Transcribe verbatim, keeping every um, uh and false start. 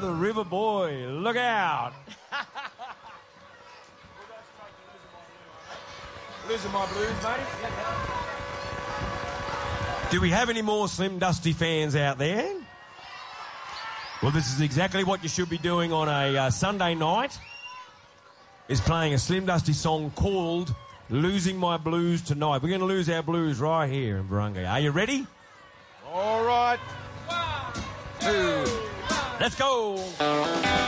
the River Boy. Look out. Losing my blues, mate. Do we have any more Slim Dusty fans out there? Well, this is exactly what you should be doing on a uh, Sunday night, is playing a Slim Dusty song called Losing My Blues Tonight. We're going to lose our blues right here in Barunga. Are you ready? All right. One, two, let's go.